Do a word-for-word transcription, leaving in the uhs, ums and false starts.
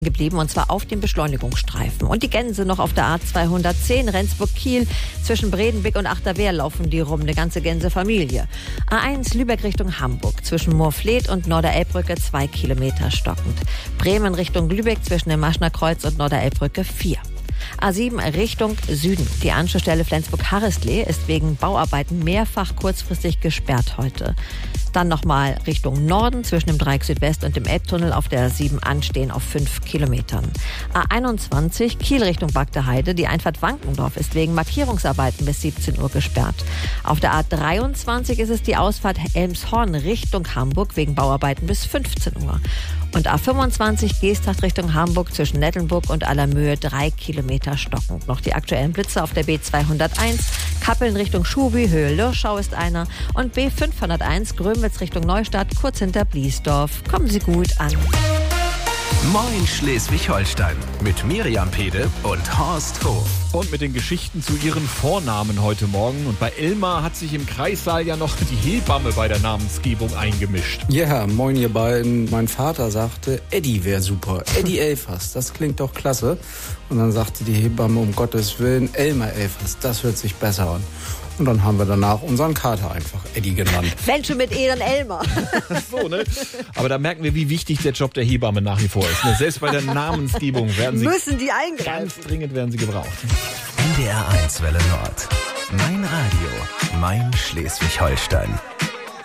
geblieben, und zwar auf dem Beschleunigungsstreifen. Und die Gänse noch auf der A zweihundertzehn Rendsburg-Kiel. Zwischen Bredenbeck und Achterwehr laufen die rum, eine ganze Gänsefamilie. A eins Lübeck Richtung Hamburg. Zwischen Moorfleet und Norderelbbrücke zwei Kilometer stockend. Bremen Richtung Lübeck zwischen dem Maschner Kreuz und Norderelbbrücke vier. A sieben Richtung Süden. Die Anschlussstelle Flensburg-Harrislee ist wegen Bauarbeiten mehrfach kurzfristig gesperrt heute. Dann nochmal Richtung Norden zwischen dem Dreieck Südwest und dem Elbtunnel auf der sieben anstehen auf fünf Kilometern. A einundzwanzig Kiel Richtung Bagdeheide. Die Einfahrt Wankendorf ist wegen Markierungsarbeiten bis siebzehn Uhr gesperrt. Auf der A dreiundzwanzig ist es die Ausfahrt Elmshorn Richtung Hamburg wegen Bauarbeiten bis fünfzehn Uhr. Und A fünfundzwanzig Geesthacht Richtung Hamburg zwischen Nettelnburg und Allermöhe drei Kilometer stockend. Noch die aktuellen Blitze auf der B zweihunderteins. Kappeln Richtung Schubi, Höhe Lürschau ist einer. Und B fünfhunderteins Grömitz Richtung Neustadt, kurz hinter Bliesdorf. Kommen Sie gut an. Moin Schleswig-Holstein mit Miriam Pede und Horst Hof. Und mit den Geschichten zu ihren Vornamen heute Morgen. Und bei Elmar hat sich im Kreissaal ja noch die Hebamme bei der Namensgebung eingemischt. Ja, moin ihr beiden. Mein Vater sagte, Eddie wäre super. Eddie Elfers, das klingt doch klasse. Und dann sagte die Hebamme, um Gottes Willen, Elmar Elfers, das hört sich besser an. Und dann haben wir danach unseren Kater einfach Eddie genannt. Wenn schon mit E, dann Elmar. So, ne? Aber da merken wir, wie wichtig der Job der Hebamme nach wie vor ist. Ne? Selbst bei der Namensgebung werden sie müssen die eingreifen. Ganz dringend werden sie gebraucht. N D R eins Welle Nord. Mein Radio. Mein Schleswig-Holstein.